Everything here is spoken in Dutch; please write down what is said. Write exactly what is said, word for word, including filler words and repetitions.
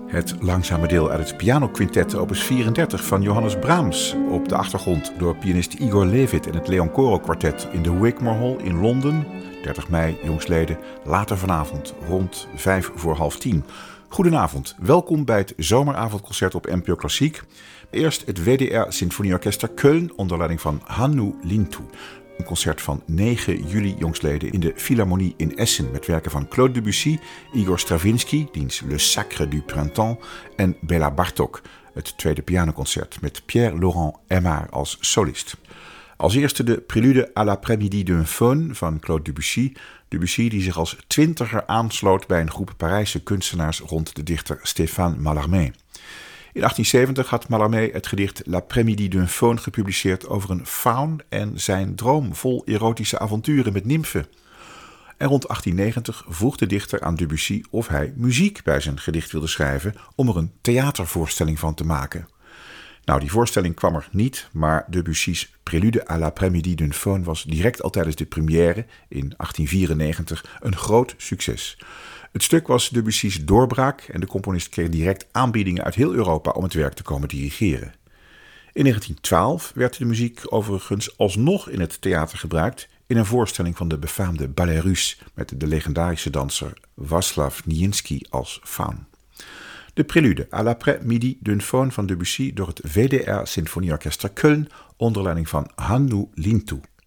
Het langzame deel uit het pianoquintet opus vierendertig van Johannes Brahms. Op de achtergrond door pianist Igor Levit en het Leon Coro Kwartet in de Wigmore Hall in Londen. dertig mei, jongsleden, later vanavond rond vijf voor half tien. Goedenavond, welkom bij het zomeravondconcert op N P O Klassiek. Eerst het W D R Symfonieorkester Köln onder leiding van Hannu Lintu. Een concert van negen juli jongsleden in de Philharmonie in Essen met werken van Claude Debussy, Igor Stravinsky, diens Le Sacre du Printemps en Béla Bartók, het tweede pianoconcert met Pierre-Laurent Aimard als solist. Als eerste de Prélude à l'après-midi d'un faune van Claude Debussy. Debussy die zich als twintiger aansloot bij een groep Parijse kunstenaars rond de dichter Stéphane Mallarmé. In achttien zeventig had Mallarmé het gedicht L'après-midi d'un faune gepubliceerd over een faun en zijn droom vol erotische avonturen met nymfen. En rond achttien negentig vroeg de dichter aan Debussy of hij muziek bij zijn gedicht wilde schrijven om er een theatervoorstelling van te maken. Nou, die voorstelling kwam er niet, maar Debussy's Prélude à l'après-midi d'un faune was direct al tijdens de première in achttien vierennegentig een groot succes. Het stuk was Debussy's doorbraak en de componist kreeg direct aanbiedingen uit heel Europa om het werk te komen dirigeren. In negentien twaalf werd de muziek overigens alsnog in het theater gebruikt in een voorstelling van de befaamde Ballet Russe met de legendarische danser Vaslav Nijinsky als faun. De Prélude à l'après-midi d'un faune van Debussy door het W D R Symfonieorkester Köln onder leiding van Hannu Lintu.